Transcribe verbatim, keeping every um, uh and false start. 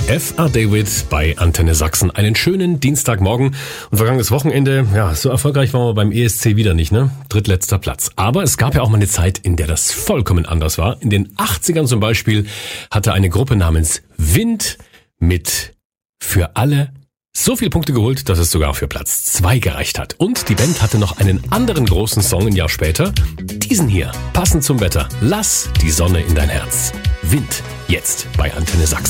F R David bei Antenne Sachsen. Einen schönen Dienstagmorgen. Und vergangenes Wochenende, ja, so erfolgreich waren wir beim E S C wieder nicht, ne? Drittletzter Platz. Aber es gab ja auch mal eine Zeit, in der das vollkommen anders war. In den achtzigern zum Beispiel hatte eine Gruppe namens Wind mit Für alle so viele Punkte geholt, dass es sogar für Platz zwei gereicht hat. Und die Band hatte noch einen anderen großen Song ein Jahr später. Diesen hier, passend zum Wetter. Lass die Sonne in dein Herz. Wind, jetzt bei Antenne Sachsen.